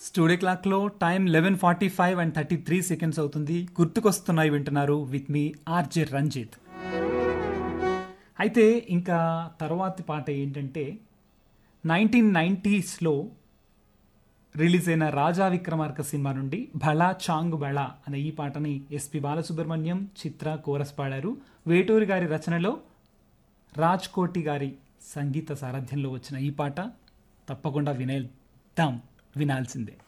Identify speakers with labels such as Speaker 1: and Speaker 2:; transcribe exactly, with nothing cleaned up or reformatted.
Speaker 1: Studio క్లాక్లో time eleven forty five and thirty three seconds అవుతుంది. గుర్తుకొస్తున్నాయి వింటున్నారు విత్ మీ ఆర్జే రంజిత్. అయితే ఇంకా తర్వాతి పాట ఏంటంటే నైన్టీన్ నైంటీస్లో రిలీజ్ అయిన రాజా విక్రమార్క సినిమా నుండి భళా చాంగ్ బళా అనే ఈ పాటని ఎస్పి బాలసుబ్రహ్మణ్యం, చిత్ర కోరస్ పాడారు. వేటూరి గారి రచనలో రాజ్ కోటి గారి సంగీత సారథ్యంలో వచ్చిన ఈ పాట తప్పకుండా వినేద్దాం, వినాల్సిందే.